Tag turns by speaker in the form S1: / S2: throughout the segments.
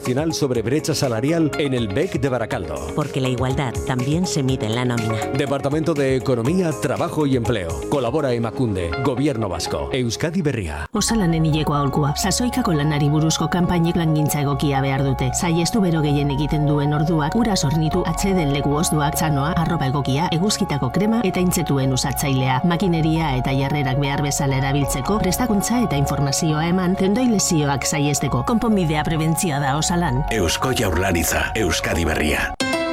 S1: nacional sobre brecha salarial en el BEC de Baracaldo.
S2: Porque la igualdad también se mide en la nómina.
S1: Departamento de Economía, Trabajo y Empleo. Colabora Emakunde, Gobierno Vasco, Euskadi Berria.
S3: Osalanen hileko aholkua. Sasoikako lanari buruzko kanpainek langintza egokia behar dute. Saiestu bero gehien egiten duen orduak, ura sornitu, atxeden leku ozduak, txanoa, arroba egokia, eguzkitako krema eta intzetuen usatzailea. Makineria eta jarrerak behar bezala erabiltzeko, prestakuntza eta informazioa eman, tendoi lesioak saiesteko. Konponbidea prebentzioa da Osalan.
S4: Eusko Jaurlaritza, Euskadi Berria.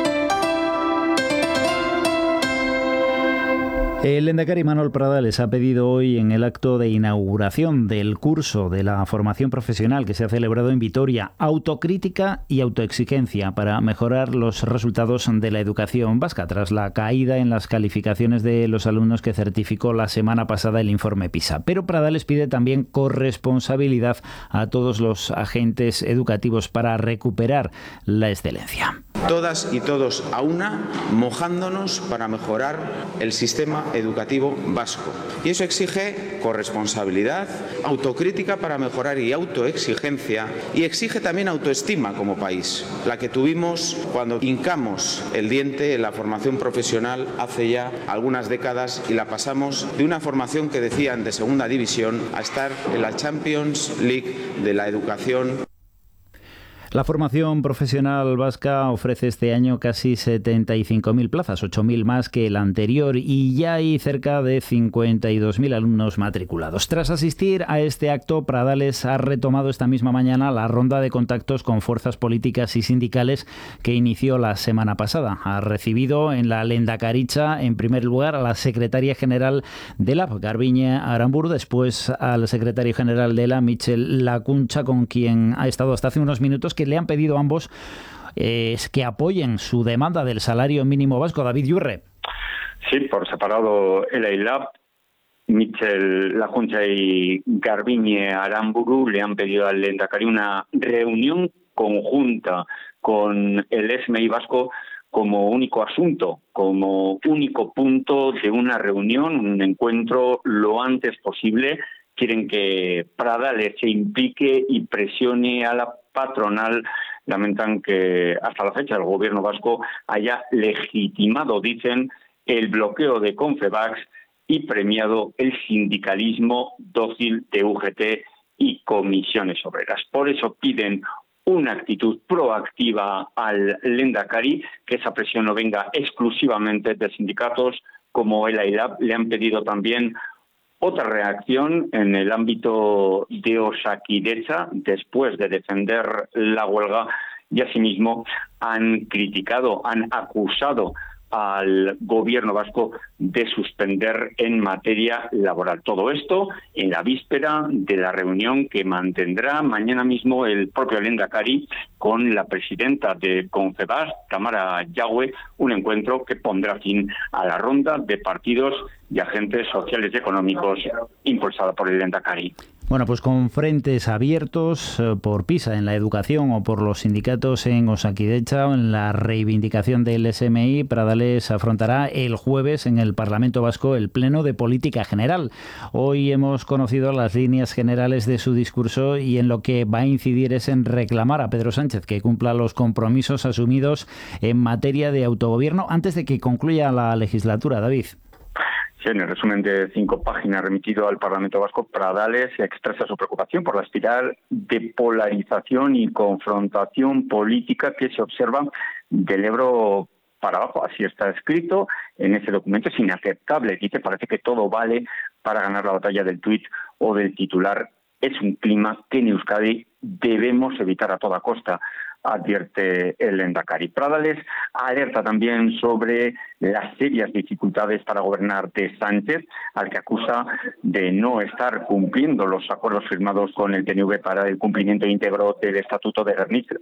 S5: El lehendakari Manuel Pradales ha pedido hoy en el acto de inauguración del curso de la formación profesional que se ha celebrado en Vitoria autocrítica y autoexigencia para mejorar los resultados de la educación vasca tras la caída en las calificaciones de los alumnos que certificó la semana pasada el informe PISA. Pero Pradales pide también corresponsabilidad a todos los agentes educativos para recuperar la excelencia.
S6: Todas y todos a una, mojándonos para mejorar el sistema educativo vasco. Y eso exige corresponsabilidad, autocrítica para mejorar y autoexigencia, y exige también autoestima como país, la que tuvimos cuando hincamos el diente en la formación profesional hace ya algunas décadas y la pasamos de una formación que decían de segunda división a estar en la Champions League de la educación.
S5: La formación profesional vasca ofrece este año casi 75.000 plazas, 8.000 más que el anterior, y ya hay cerca de 52.000 alumnos matriculados. Tras asistir a este acto, Pradales ha retomado esta misma mañana la ronda de contactos con fuerzas políticas y sindicales que inició la semana pasada. Ha recibido en la Lehendakaritza, en primer lugar, a la secretaria general de la Garbiñe Aramburu, después al secretario general de la Michel Lacuncha, con quien ha estado hasta hace unos minutos, que le han pedido a ambos que apoyen su demanda del salario mínimo vasco. David Yurre.
S7: Sí, por separado el EILAB, Michel Lacuncha y Garbiñe Aramburu le han pedido al Lehendakari una reunión conjunta con el SMI vasco como único asunto, como único punto de una reunión, un encuentro lo antes posible. Quieren que Pradales se implique y presione a la patronal. Lamentan que hasta la fecha el gobierno vasco haya legitimado, dicen, el bloqueo de Confebask y premiado el sindicalismo dócil de UGT y comisiones obreras. Por eso piden una actitud proactiva al Lehendakari, que esa presión no venga exclusivamente de sindicatos como el AILAB. Le han pedido también otra reacción en el ámbito de Osakidetza, después de defender la huelga, y asimismo han criticado, han acusado al gobierno vasco de suspender en materia laboral. Todo esto en la víspera de la reunión que mantendrá mañana mismo el propio Lehendakari con la presidenta de Confebask, Tamara Yagüe, un encuentro que pondrá fin a la ronda de partidos y agentes sociales y económicos impulsada por el Lehendakari.
S5: Bueno, pues con frentes abiertos por PISA en la educación o por los sindicatos en Osakidetza o en la reivindicación del SMI, Pradales afrontará el jueves en el Parlamento Vasco el Pleno de Política General. Hoy hemos conocido las líneas generales de su discurso y en lo que va a incidir es en reclamar a Pedro Sánchez que cumpla los compromisos asumidos en materia de autogobierno antes de que concluya la legislatura. David.
S7: Sí, en el resumen de 5 páginas remitido al Parlamento Vasco, Pradales expresa su preocupación por la espiral de polarización y confrontación política que se observa del Ebro para abajo. Así está escrito en ese documento. Es inaceptable. Dice, parece que todo vale para ganar la batalla del tuit o del titular. Es un clima que en Euskadi debemos evitar a toda costa, advierte el Lehendakari. Pradales alerta también sobre las serias dificultades para gobernar de Sánchez, al que acusa de no estar cumpliendo los acuerdos firmados con el PNV para el cumplimiento íntegro del Estatuto de Gernika.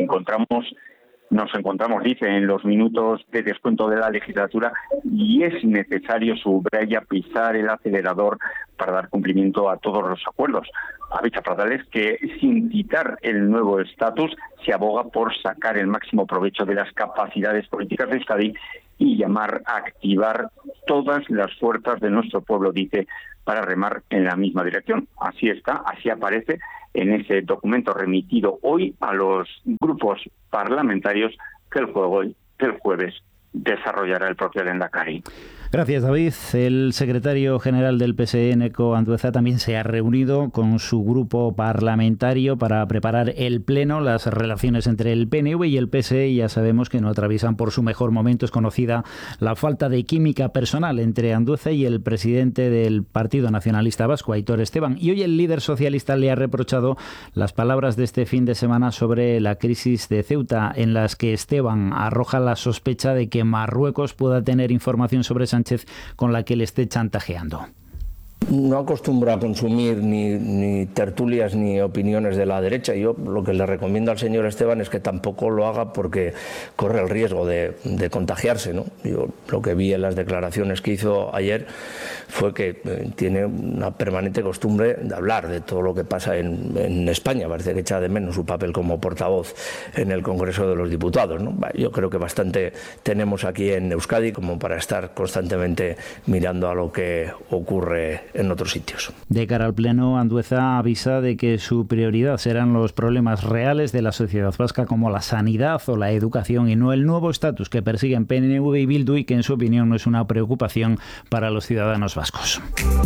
S7: Nos encontramos, dice, en los minutos de descuento de la legislatura y es necesario, subraya, pisar el acelerador para dar cumplimiento a todos los acuerdos. Ha dicho Pradales que sin citar el nuevo estatus se aboga por sacar el máximo provecho de las capacidades políticas de Euskadi y llamar a activar todas las fuerzas de nuestro pueblo, dice, para remar en la misma dirección. Así está, así aparece en ese documento remitido hoy a los grupos parlamentarios que el jueves desarrollará el propio Lehendakari.
S5: Gracias, David. El secretario general del PSE, Eneko Andueza, también se ha reunido con su grupo parlamentario para preparar el pleno. Las relaciones entre el PNV y el PSE ya sabemos que no atraviesan por su mejor momento. Es conocida la falta de química personal entre Andueza y el presidente del Partido Nacionalista Vasco, Aitor Esteban. Y hoy el líder socialista le ha reprochado las palabras de este fin de semana sobre la crisis de Ceuta, en las que Esteban arroja la sospecha de que Marruecos pueda tener información sobre Sánchez con la que le esté chantajeando.
S8: No acostumbro a consumir ni tertulias ni opiniones de la derecha. Yo lo que le recomiendo al señor Esteban es que tampoco lo haga porque corre el riesgo de contagiarse, ¿no? Yo lo que vi en las declaraciones que hizo ayer fue que tiene una permanente costumbre de hablar de todo lo que pasa en España. Parece que echa de menos su papel como portavoz en el Congreso de los Diputados, ¿no? Yo creo que bastante tenemos aquí en Euskadi como para estar constantemente mirando a lo que ocurre en otros sitios.
S5: De cara al Pleno, Andueza avisa de que su prioridad serán los problemas reales de la sociedad vasca, como la sanidad o la educación, y no el nuevo estatus que persiguen PNV y Bildu, y que en su opinión no es una preocupación para los ciudadanos vascos.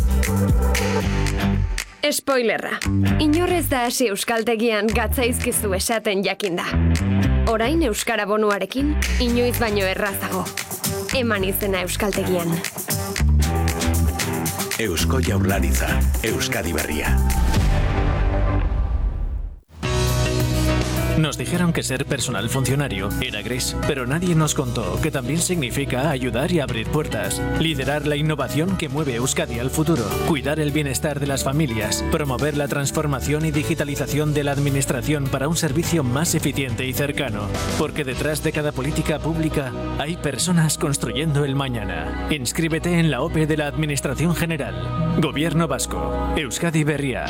S9: Spoilerra. Inorrez da hasi euskaltegian gatzaizkizu esaten jakinda. Orain euskara bonuarekin inoiz baino errazago. Eman izena euskaltegian.
S4: Eusko Jaurlaritza, Euskadi Berria.
S10: Nos dijeron que ser personal funcionario era gris, pero nadie nos contó que también significa ayudar y abrir puertas, liderar la innovación que mueve Euskadi al futuro, cuidar el bienestar de las familias, promover la transformación y digitalización de la administración para un servicio más eficiente y cercano, porque detrás de cada política pública hay personas construyendo el mañana. Inscríbete en la OPE de la Administración General. Gobierno Vasco. Euskadi Berria.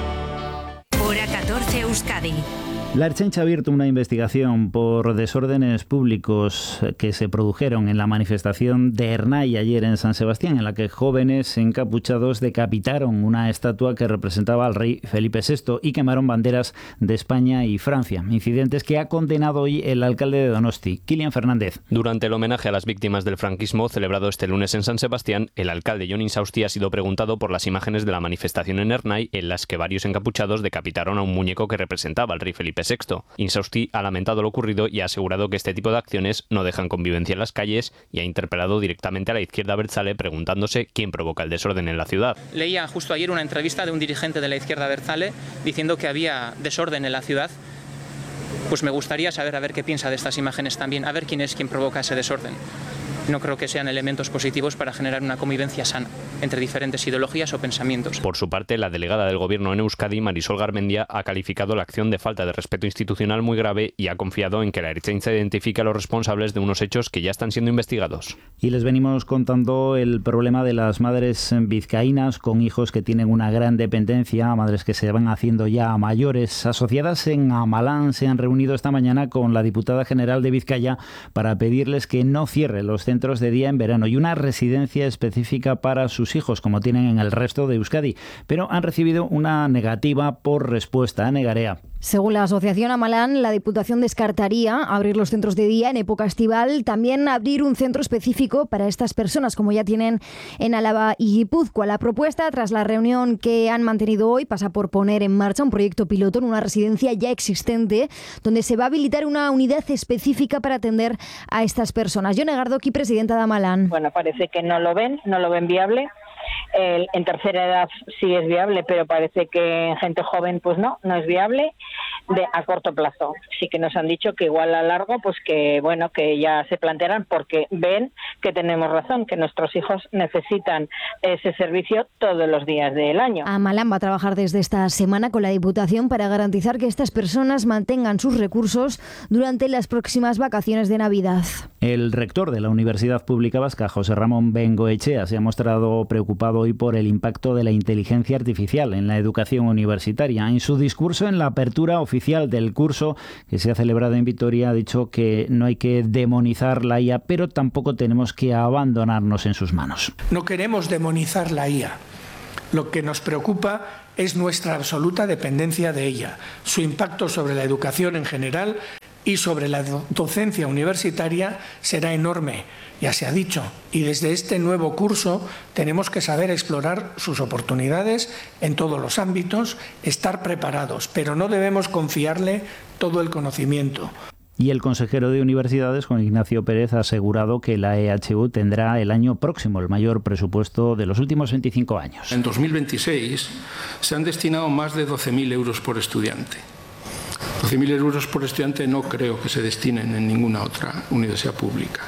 S2: Hora 14 Euskadi.
S5: La Ertzaintza ha abierto una investigación por desórdenes públicos que se produjeron en la manifestación de Ernai ayer en San Sebastián, en la que jóvenes encapuchados decapitaron una estatua que representaba al rey Felipe VI y quemaron banderas de España y Francia. Incidentes que ha condenado hoy el alcalde de Donosti, Kilian Fernández.
S11: Durante el homenaje a las víctimas del franquismo celebrado este lunes en San Sebastián, el alcalde Jon Insausti ha sido preguntado por las imágenes de la manifestación en Ernai, en las que varios encapuchados decapitaron a un muñeco que representaba al rey Felipe VI. Insausti ha lamentado lo ocurrido y ha asegurado que este tipo de acciones no dejan convivencia en las calles, y ha interpelado directamente a la izquierda abertzale preguntándose quién provoca el desorden en la ciudad.
S12: Leía justo ayer una entrevista de un dirigente de la izquierda abertzale diciendo que había desorden en la ciudad. Pues me gustaría saber a ver qué piensa de estas imágenes también, a ver quién es quien provoca ese desorden. No creo que sean elementos positivos para generar una convivencia sana entre diferentes ideologías o pensamientos.
S11: Por su parte, la delegada del Gobierno en Euskadi, Marisol Garmendia, ha calificado la acción de falta de respeto institucional muy grave y ha confiado en que la Ertzaintza identifique a los responsables de unos hechos que ya están siendo investigados.
S5: Y les venimos contando el problema de las madres vizcaínas con hijos que tienen una gran dependencia, madres que se van haciendo ya mayores. Asociadas en Amalán se han reunido esta mañana con la diputada general de Vizcaya para pedirles que no cierre los centros de día en verano y una residencia específica para sus hijos, como tienen en el resto de Euskadi, pero han recibido una negativa por respuesta. Negarea.
S13: Según la asociación Amalán, la Diputación descartaría abrir los centros de día en época estival, también abrir un centro específico para estas personas, como ya tienen en Álava y Guipúzcoa. La propuesta, tras la reunión que han mantenido hoy, pasa por poner en marcha un proyecto piloto en una residencia ya existente, donde se va a habilitar una unidad específica para atender a estas personas. Yone Gardoki, presidenta de Amalán.
S14: Bueno, parece que no lo ven viable. En tercera edad sí es viable, pero parece que en gente joven pues no es viable a corto plazo. Sí que nos han dicho que igual a largo, pues que bueno, que ya se plantearán, porque ven que tenemos razón, que nuestros hijos necesitan ese servicio todos los días del año.
S13: Amalán va a trabajar desde esta semana con la Diputación para garantizar que estas personas mantengan sus recursos durante las próximas vacaciones de Navidad.
S5: El rector de la Universidad Pública Vasca, José Ramón Bengoechea, se ha mostrado preocupado hoy por el impacto de la inteligencia artificial en la educación universitaria. En su discurso en la apertura oficial del curso que se ha celebrado en Vitoria, ha dicho que no hay que demonizar la IA, pero tampoco tenemos que abandonarnos en sus manos.
S15: No queremos demonizar la IA. Lo que nos preocupa es nuestra absoluta dependencia de ella. Su impacto sobre la educación en general y sobre la docencia universitaria será enorme, ya se ha dicho, y desde este nuevo curso tenemos que saber explorar sus oportunidades en todos los ámbitos, estar preparados, pero no debemos confiarle todo el conocimiento.
S5: Y el consejero de Universidades, Juan Ignacio Pérez, ha asegurado que la EHU tendrá el año próximo el mayor presupuesto de los últimos 25 años.
S16: En 2026 se han destinado más de 12.000 euros por estudiante. 12.000 euros por estudiante no creo que se destinen en ninguna otra universidad pública.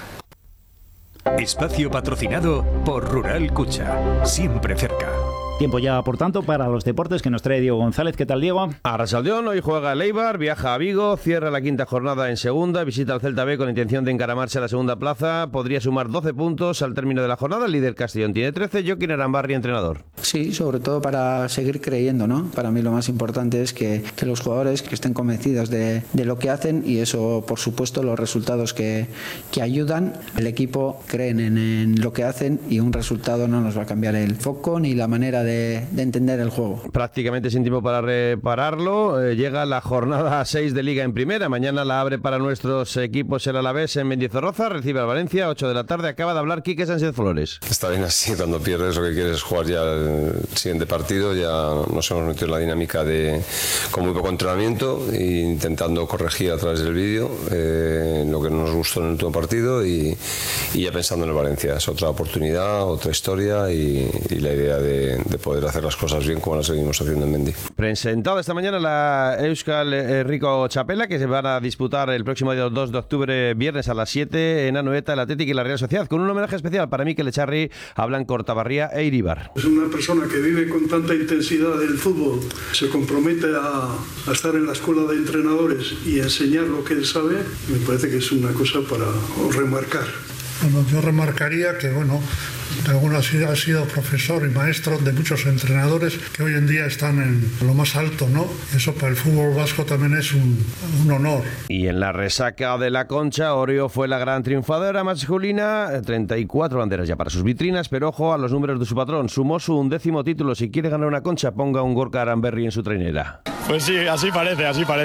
S4: Espacio patrocinado por Rural Cucha, siempre cerca.
S5: Tiempo ya, por tanto, para los deportes que nos trae Diego González. ¿Qué tal, Diego?
S17: Arrasaldón, hoy juega el Eibar, viaja a Vigo, cierra la quinta jornada en segunda, visita al Celta B con intención de encaramarse a la segunda plaza, podría sumar 12 puntos al término de la jornada, el líder Castellón tiene 13, Joaquín Arambarri, entrenador.
S18: Sí, sobre todo para seguir creyendo, ¿no? Para mí lo más importante es que los jugadores que estén convencidos de lo que hacen, y eso, por supuesto, los resultados que ayudan, el equipo creen en lo que hacen, y un resultado no nos va a cambiar el foco ni la manera de entender el juego.
S17: Prácticamente sin tiempo para repararlo, llega la jornada 6 de Liga en Primera. Mañana la abre para nuestros equipos el Alavés en Mendizorroza, recibe al Valencia, 8 de la tarde. Acaba de hablar Quique Sánchez Flores.
S19: Está bien así, cuando pierdes lo que quieres es jugar ya el siguiente partido. Ya nos hemos metido en la dinámica de con muy poco entrenamiento e intentando corregir a través del vídeo lo que no nos gustó en el último partido, y ya pensando en el Valencia. Es otra oportunidad, otra historia, y la idea de poder hacer las cosas bien como las seguimos haciendo en Mendy.
S17: Presentado esta mañana la Euskal Rico Chapela, que se van a disputar el próximo día 2 de octubre, viernes a las 7 en Anoeta, el Athletic y la Real Sociedad, con un homenaje especial para Mikel Echarri, hablan Cortabarría e Iribar.
S20: Es una persona que vive con tanta intensidad el fútbol, se compromete a estar en la escuela de entrenadores y a enseñar lo que él sabe. Me parece que es una cosa para remarcar.
S21: Bueno, yo remarcaría que, de alguna ha sido profesor y maestro de muchos entrenadores que hoy en día están en lo más alto, ¿no? Eso para el fútbol vasco también es un honor.
S17: Y en la resaca de la Concha, Orio fue la gran triunfadora masculina, 34 banderas ya para sus vitrinas, pero ojo a los números de su patrón, sumó su 11º título. Si quiere ganar una Concha, ponga un Gorka Aranberri en su trainera.
S22: Pues sí, así parece.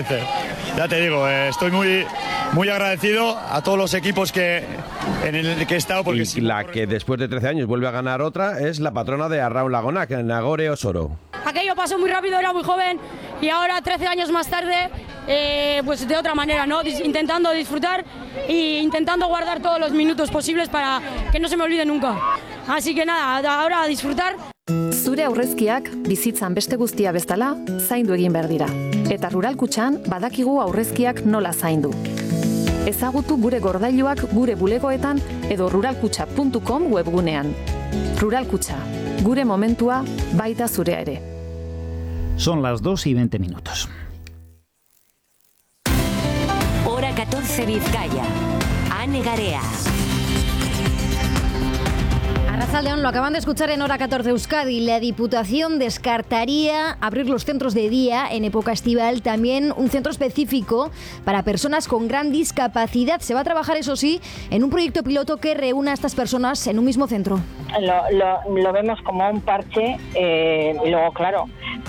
S22: Ya te digo, estoy muy agradecido a todos los equipos en el que he estado. Porque
S17: y la que después de 13 años vuelve a ganar otra es la patrona de Arraun Lagonac, Nagore Osoro.
S23: Aquello pasó muy rápido, era muy joven, y ahora 13 años más tarde, pues de otra manera, ¿no? Intentando disfrutar e intentando guardar todos los minutos posibles para que no se me olvide nunca. Así que nada, ahora a disfrutar.
S24: Zure aurrezkiak bizitzan beste guztia bezala zaindu egin behar dira. Eta Rural Kutxan badakigu aurrezkiak nola zaindu. Ezagutu gure gordailuak gure bulegoetan edo ruralkutxa.com webgunean. Rural Kutxa, gure momentua baita zurea ere.
S5: Son las 2:20.
S2: Hora 14 Vizcaya. Ane Garea.
S13: Arrachaldeón, lo acaban de escuchar en Hora 14 Euskadi. La Diputación descartaría abrir los centros de día en época estival, también un centro específico para personas con gran discapacidad. Se va a trabajar, eso sí, en un proyecto piloto que reúna a estas personas en un mismo centro.
S14: Lo vemos como un parche, y luego, claro,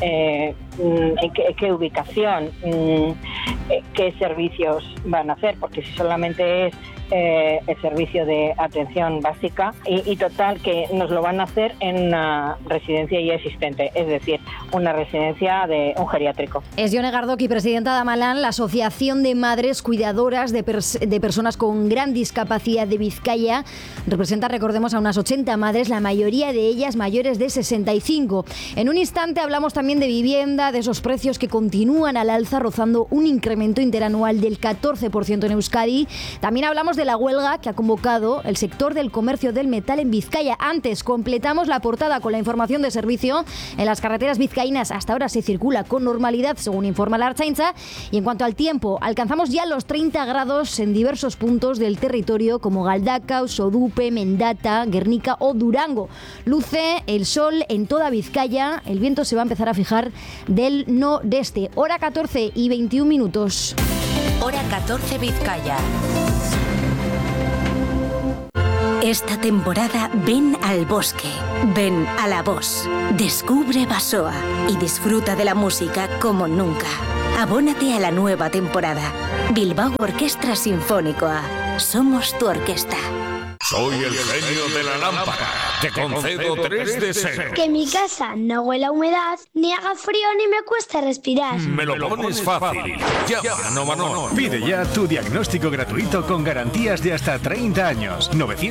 S14: ¿qué ubicación? ¿Qué servicios van a hacer? Porque si solamente es el servicio de atención básica y total que nos lo van a hacer en una residencia ya existente, es decir, una residencia de un geriátrico.
S13: Es Yone Gardoki, presidenta de Amalán, la Asociación de Madres Cuidadoras de Personas con Gran Discapacidad de Vizcaya. Representa, recordemos, a unas 80 madres, la mayoría de ellas mayores de 65. En un instante hablamos también de vivienda, de esos precios que continúan al alza, rozando un incremento interanual del 14% en Euskadi. También hablamos de la huelga que ha convocado el sector del comercio del metal en Vizcaya. Antes completamos la portada con la información de servicio. En las carreteras vizcaínas hasta ahora se circula con normalidad, según informa la Ertzaintza. Y en cuanto al tiempo, alcanzamos ya los 30 grados en diversos puntos del territorio como Galdakao, Sodupe, Mendata, Guernica o Durango. Luce el sol en toda Vizcaya. El viento se va a empezar a fijar del noreste. Hora 14:21.
S2: Hora 14 Vizcaya.
S1: Esta temporada ven al bosque, ven a la Voz, descubre Basoa y disfruta de la música como nunca. Abónate a la nueva temporada. Bilbao Orquestra Sinfónicoa. Somos tu orquesta.
S3: Soy el genio de la lámpara. Te concedo 3 deseos.
S6: Que mi casa no huela a humedad, ni haga frío ni me cueste respirar.
S3: Me lo pones fácil. Llama a Novanor.
S4: Pide ya tu diagnóstico gratuito con garantías de hasta 30 años.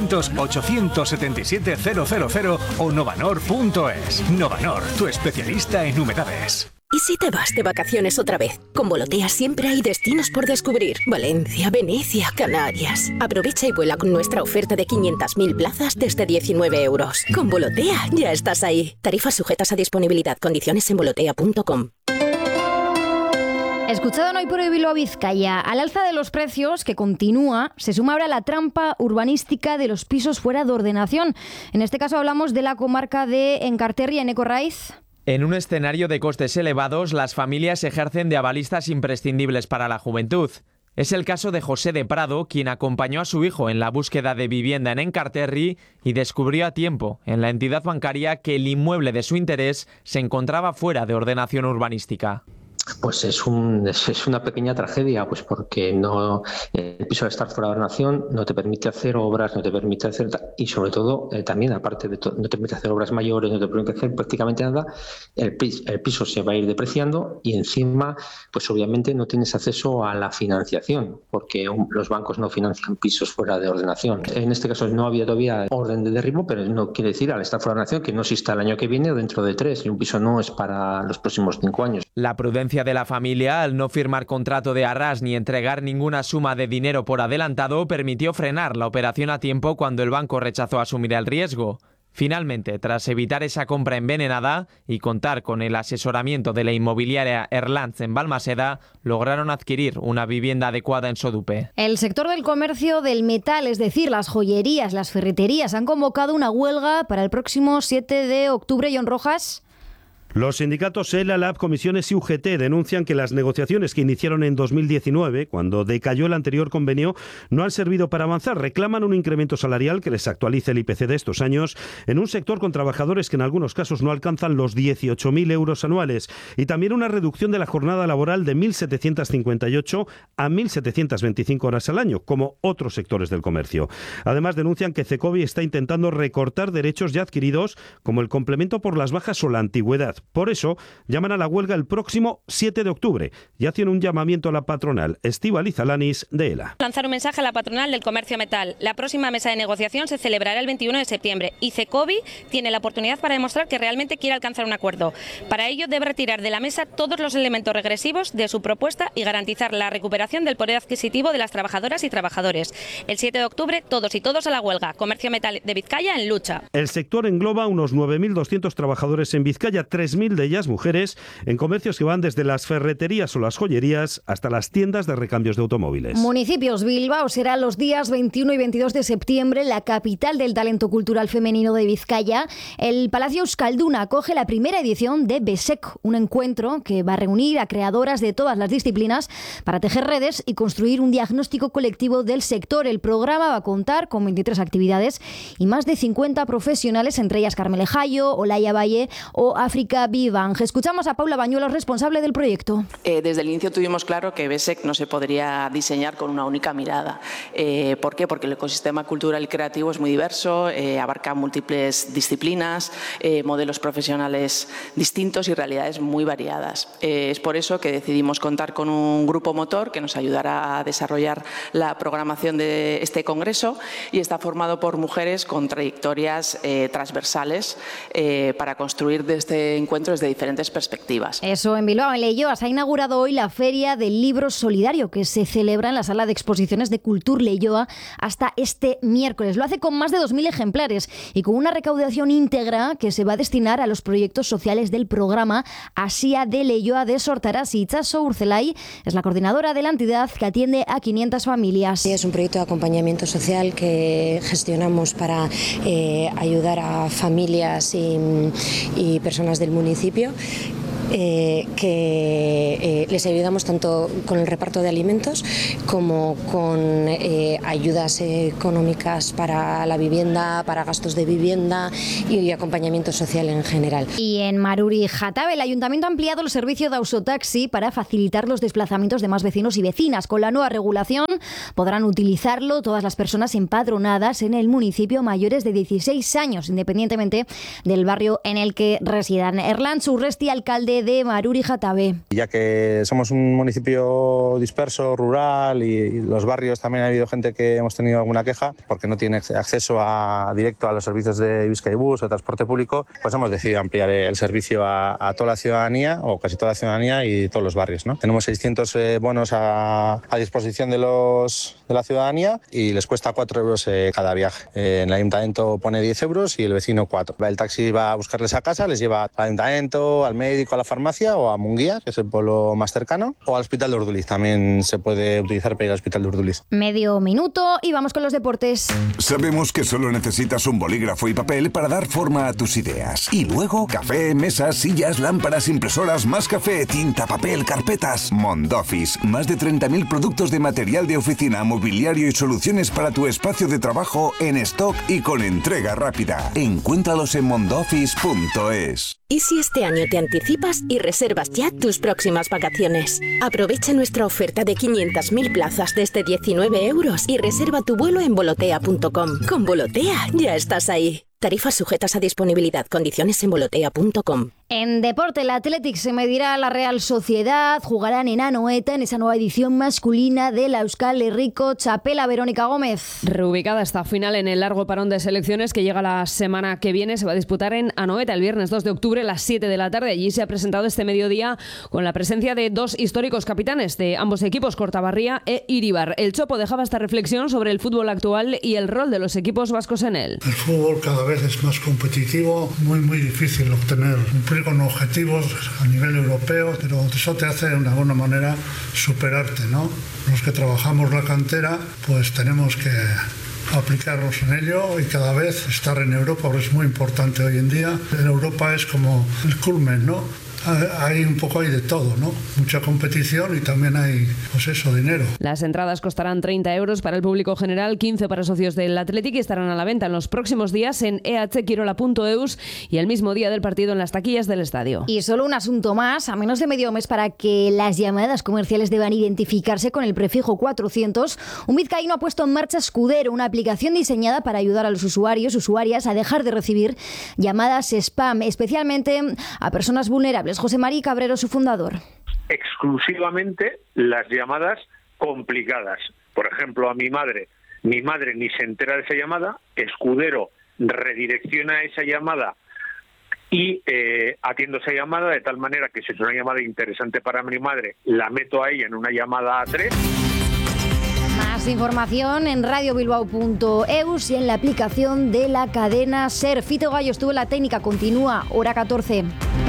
S4: 900-877-000 o novanor.es. Novanor, tu especialista en humedades.
S7: ¿Y si te vas de vacaciones otra vez? Con Volotea siempre hay destinos por descubrir. Valencia, Venecia, Canarias. Aprovecha y vuela con nuestra oferta de 500.000 plazas desde 19 euros. Con Volotea ya estás ahí. Tarifas sujetas a disponibilidad. Condiciones en volotea.com.
S13: Escuchado en Hoy por Hoy Bilbao Vizcaya, al alza de los precios, que continúa, se suma ahora la trampa urbanística de los pisos fuera de ordenación. En este caso hablamos de la comarca de Enkarterri, en Ecorraiz.
S25: En un escenario de costes elevados, las familias ejercen de avalistas imprescindibles para la juventud. Es el caso de José de Prado, quien acompañó a su hijo en la búsqueda de vivienda en Enkarterri y descubrió a tiempo en la entidad bancaria que el inmueble de su interés se encontraba fuera de ordenación urbanística.
S26: Pues es una pequeña tragedia, pues porque no, el piso de estar fuera de ordenación no te permite hacer obras, no te permite hacer, y sobre todo también, aparte de no te permite hacer obras mayores, no te permite hacer prácticamente nada. El piso se va a ir depreciando y encima, pues obviamente no tienes acceso a la financiación, porque los bancos no financian pisos fuera de ordenación. En este caso no había todavía orden de derribo, pero no quiere decir, al estar fuera de ordenación, que no exista el año que viene o dentro de 3, y un piso no es para los próximos 5 años.
S25: La prudencia de la familia, al no firmar contrato de arras ni entregar ninguna suma de dinero por adelantado, permitió frenar la operación a tiempo cuando el banco rechazó asumir el riesgo. Finalmente, tras evitar esa compra envenenada y contar con el asesoramiento de la inmobiliaria Erlantz en Balmaseda, lograron adquirir una vivienda adecuada en Sodupe.
S13: El sector del comercio del metal, es decir, las joyerías, las ferreterías, han convocado una huelga para el próximo 7 de octubre. John Rojas.
S27: Los sindicatos ELA, LAB, Comisiones y UGT denuncian que las negociaciones que iniciaron en 2019, cuando decayó el anterior convenio, no han servido para avanzar. Reclaman un incremento salarial que les actualice el IPC de estos años en un sector con trabajadores que en algunos casos no alcanzan los 18.000 euros anuales, y también una reducción de la jornada laboral de 1.758 a 1.725 horas al año, como otros sectores del comercio. Además, denuncian que Cecovi está intentando recortar derechos ya adquiridos, como el complemento por las bajas o la antigüedad. Por eso, llaman a la huelga el próximo 7 de octubre y hacen un llamamiento a la patronal Estíbaliz Alanis de ELA.
S28: Lanzar un mensaje a la patronal del comercio metal. La próxima mesa de negociación se celebrará el 21 de septiembre y Cecovi tiene la oportunidad para demostrar que realmente quiere alcanzar un acuerdo. Para ello debe retirar de la mesa todos los elementos regresivos de su propuesta y garantizar la recuperación del poder adquisitivo de las trabajadoras y trabajadores. El 7 de octubre, todos y todos a la huelga. Comercio metal de Vizcaya en lucha.
S27: El sector engloba unos 9.200 trabajadores en Vizcaya, 3.000 de ellas mujeres, en comercios que van desde las ferreterías o las joyerías hasta las tiendas de recambios de automóviles.
S13: Municipios. Bilbao será los días 21 y 22 de septiembre la capital del talento cultural femenino de Vizcaya. El Palacio Euskalduna acoge la primera edición de BESEC, un encuentro que va a reunir a creadoras de todas las disciplinas para tejer redes y construir un diagnóstico colectivo del sector. El programa va a contar con 23 actividades y más de 50 profesionales, entre ellas Carmele Jayo, Olaya Valle o África Vivange. Escuchamos a Paula Bañuelos, responsable del proyecto.
S29: Desde el inicio tuvimos claro que BESEC no se podría diseñar con una única mirada. ¿Por qué? Porque el ecosistema cultural y creativo es muy diverso, abarca múltiples disciplinas, modelos profesionales distintos y realidades muy variadas. Es por eso que decidimos contar con un grupo motor que nos ayudará a desarrollar la programación de este congreso, y está formado por mujeres con trayectorias transversales para construir de este encuentro desde diferentes perspectivas.
S13: Eso, en Bilbao, en Leioa, se ha inaugurado hoy la Feria del Libro Solidario, que se celebra en la sala de exposiciones de Cultur Leioa hasta este miércoles. Lo hace con más de 2.000 ejemplares y con una recaudación íntegra que se va a destinar a los proyectos sociales del programa Asia de Leioa de Sortaraz. Itxaso Urzelay es la coordinadora de la entidad, que atiende a 500 familias.
S30: Es un proyecto de acompañamiento social que gestionamos para ayudar a familias y personas del municipio, que les ayudamos tanto con el reparto de alimentos como con ayudas económicas para la vivienda, para gastos de vivienda y acompañamiento social en general.
S13: Y en Maruri Jatabe, el Ayuntamiento ha ampliado el servicio de Ausotaxi para facilitar los desplazamientos de más vecinos y vecinas. Con la nueva regulación podrán utilizarlo todas las personas empadronadas en el municipio mayores de 16 años, independientemente del barrio en el que residan. Erlantz Urresti, alcalde de Maruri Jatabe.
S8: Ya que somos un municipio disperso, rural, y los barrios también ha habido gente que hemos tenido alguna queja porque no tiene acceso directo a los servicios de Bizkaibus o transporte público, pues hemos decidido ampliar el servicio a toda la ciudadanía, o casi toda la ciudadanía y todos los barrios, ¿no? Tenemos 600 bonos a disposición de la ciudadanía y les cuesta 4 euros cada viaje. En el ayuntamiento pone 10 euros y el vecino 4. El taxi va a buscarles a casa, les lleva al ayuntamiento, al médico, a la farmacia o a Munguía, que es el pueblo más cercano, o al hospital de Urduliz. También se puede utilizar para ir al hospital de Urduliz.
S13: Medio minuto y vamos con los deportes.
S9: Sabemos que solo necesitas un bolígrafo y papel para dar forma a tus ideas. Y luego, café, mesas, sillas, lámparas, impresoras, más café, tinta, papel, carpetas. Mondoffice, más de 30.000 productos de material de oficina, mobiliario y soluciones para tu espacio de trabajo en stock y con entrega rápida. Encuéntralos en mondoffice.es.
S7: ¿Y si este año te anticipas y reservas ya tus próximas vacaciones? Aprovecha nuestra oferta de 500.000 plazas desde 19 euros y reserva tu vuelo en volotea.com. Con Volotea ya estás ahí. Tarifas sujetas a disponibilidad. Condiciones en volotea.com.
S13: En deporte, el Athletic se medirá a la Real Sociedad. Jugarán en Anoeta en esa nueva edición masculina de la Euskal Herriko Txapela. Verónica Gómez.
S10: Reubicada esta final en el largo parón de selecciones que llega la semana que viene. Se va a disputar en Anoeta el viernes 2 de octubre a las 7 de la tarde. Allí se ha presentado este mediodía con la presencia de 2 históricos capitanes de ambos equipos, Kortaberria e Iribar. El Chopo dejaba esta reflexión sobre el fútbol actual y el rol de los equipos vascos en él.
S21: El fútbol cada vez es más competitivo, muy difícil cumplir con objetivos a nivel europeo, pero eso te hace de una buena manera superarte, ¿no? Los que trabajamos la cantera, pues tenemos que aplicarnos en ello y cada vez estar en Europa, porque es muy importante hoy en día. En Europa es como el culmen, ¿no? Hay un poco de todo, ¿no? Mucha competición y también hay, pues eso, dinero.
S10: Las entradas costarán 30 euros para el público general, 15 para socios del Athletic y estarán a la venta en los próximos días en ehquirola.eus y el mismo día del partido en las taquillas del estadio.
S13: Y solo un asunto más, a menos de medio mes para que las llamadas comerciales deban identificarse con el prefijo 400, un vizcaíno ha puesto en marcha Escudero, una aplicación diseñada para ayudar a los usuarias a dejar de recibir llamadas spam, especialmente a personas vulnerables. José María Cabrero, su fundador.
S11: Exclusivamente las llamadas complicadas. Por ejemplo, a mi madre ni se entera de esa llamada, Escudero redirecciona esa llamada y atiendo esa llamada de tal manera que si es una llamada interesante para mi madre, la meto a ella en una llamada A3.
S13: Más información en radiobilbao.eus y en la aplicación de la cadena SER. Fito Gallo estuvo en la técnica, continúa hora 14.